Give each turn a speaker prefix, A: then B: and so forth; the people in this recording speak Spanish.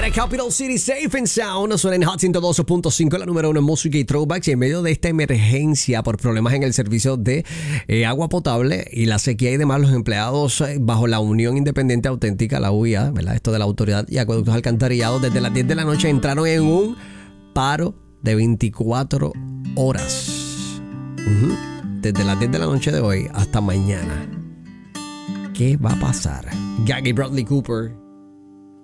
A: Era Capital City Safe and Sound. Suena en Hot 102.5, la número 1 en música y throwbacks. Y en medio de esta emergencia por problemas en el servicio de agua potable y la sequía y demás, los empleados bajo la Unión Independiente Auténtica, la UIA, ¿verdad? Esto de la Autoridad y Acueductos Alcantarillados, desde las 10 de la noche entraron en un paro de 24 horas. Desde las 10 de la noche de hoy hasta mañana. ¿Qué va a pasar? Gaggy Bradley Cooper